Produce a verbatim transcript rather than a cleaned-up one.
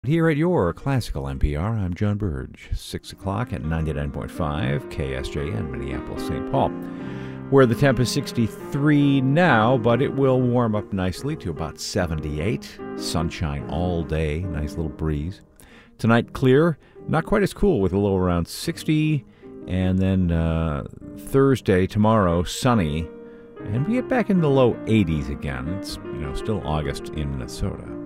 here at your Classical N P R. I'm John Burge. six o'clock at ninety-nine point five K S J N, Minneapolis, Saint Paul, where the temp is sixty-three now, but it will warm up nicely to about seventy-eight. Sunshine all day, nice little breeze. Tonight, clear, not quite as cool with a low around sixty, and then uh, Thursday, tomorrow, sunny, and we get back in the low eighties again. It's, you know, still August in Minnesota.